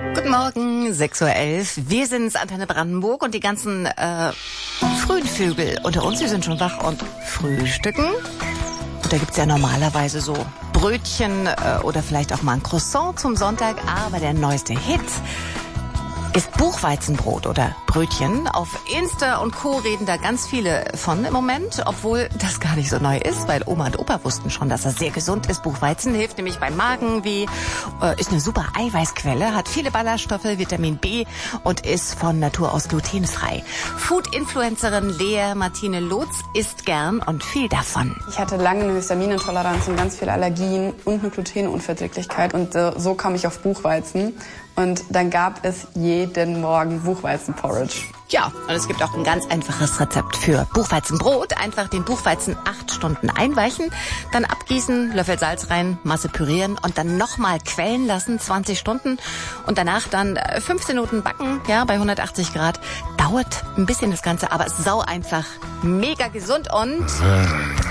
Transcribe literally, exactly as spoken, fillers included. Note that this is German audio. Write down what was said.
Guten Morgen, sechs Uhr elf. Wir sind's, Antenne Brandenburg, und die ganzen äh, frühen Vögel unter uns, die sind schon wach und frühstücken. Und da gibt's ja normalerweise so Brötchen äh, oder vielleicht auch mal ein Croissant zum Sonntag. Aber der neueste Hit ist Buchweizenbrot oder Brötchen. Auf Insta und Co. reden da ganz viele von im Moment, obwohl das gar nicht so neu ist, weil Oma und Opa wussten schon, dass das sehr gesund ist. Buchweizen hilft nämlich beim Magenweh, äh, ist eine super Eiweißquelle, hat viele Ballaststoffe, Vitamin B und ist von Natur aus glutenfrei. Food-Influencerin Lea Martine Lotz isst gern und viel davon. Ich hatte lange eine Histaminintoleranz und ganz viele Allergien und eine Glutenunverträglichkeit und äh, so kam ich auf Buchweizen. Und dann gab es jeden Morgen Buchweizenporridge. Ja, und es gibt auch ein ganz einfaches Rezept für Buchweizenbrot. Einfach den Buchweizen acht Stunden einweichen, dann abgießen, Löffel Salz rein, Masse pürieren und dann nochmal quellen lassen, zwanzig Stunden. Und danach dann fünfzehn Minuten backen, ja, bei hundertachtzig Grad. Dauert ein bisschen das Ganze, aber ist sau einfach, mega gesund und